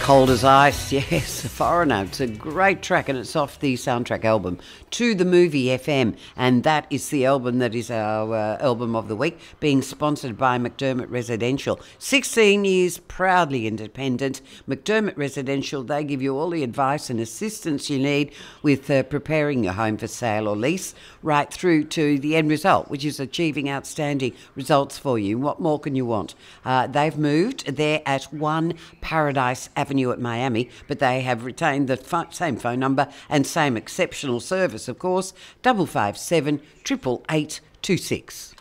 Cold as Ice, yes, Foreigner. It's a great track and it's off the soundtrack album to the movie FM, and that is the album that is our album of the week, being sponsored by McDermott Residential. 16 years proudly independent. McDermott Residential, they give you all the advice and assistance you need with preparing your home for sale or lease, right through to the end result, which is achieving outstanding results for you. What more can you want? They've moved. They're at 1 Paradise Avenue at Miami, but they have retained the same phone number and same exceptional service, of course, 557 888 26.